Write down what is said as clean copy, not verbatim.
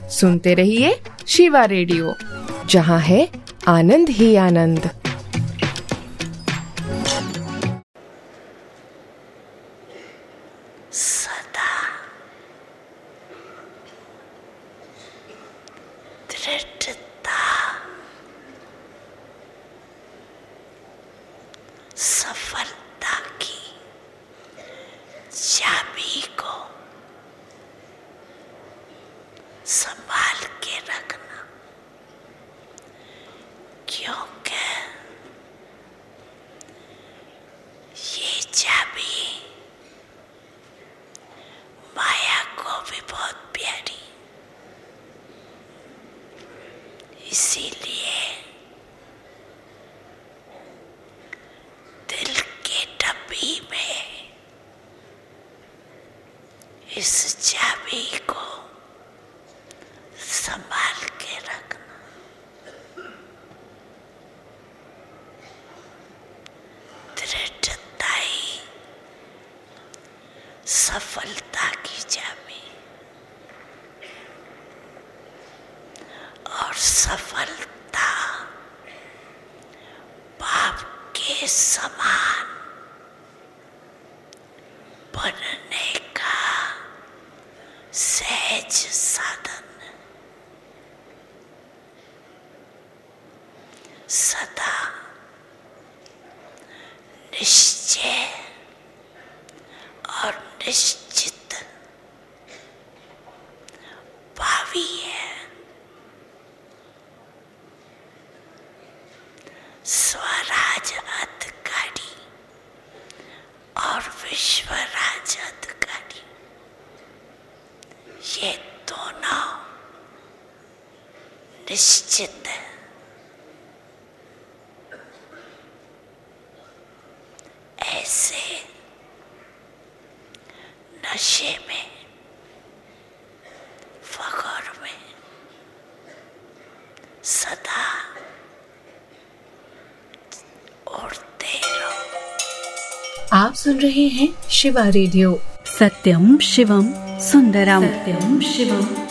सुनते रहिए शिवा रेडियो, जहाँ है आनंद ही आनंद। सदा दृढ़ता, सफलता की चाबी को संभाल के रखना, क्योंकि ये चाबी माया को भी बहुत प्यारी, इसीलिए दिल के डब्बी में इस चाबी को संभाल के रखना। दृढ़ता ही सफलता की चाबी, और सफलता बाप के समान बनने का सहज साधन। सदा निश्चय और निश्चित भावी है। स्वराज अधिकारी और विश्वराज अधिकारी, ये दोनों निश्चित है। ऐसे नशे में, फखर में सदा उड़ते रहो। आप सुन रहे हैं शिवा रेडियो। सत्यम शिवम सुंदरम, सत्यम शिवम